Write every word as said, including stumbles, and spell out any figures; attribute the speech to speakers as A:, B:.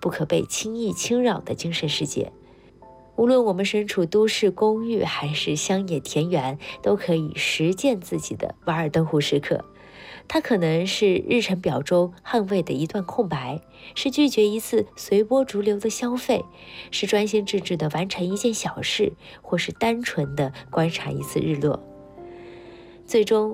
A: 不可被轻易侵扰的精神世界。无论我们身处都市公寓还是乡野田园，都可以实践自己的瓦尔登湖时刻。它可能是日程表中捍卫的一段空白，是拒绝一次随波逐流的消费，是专心致志地完成一件小事，或是单纯地观察一次日落。最终，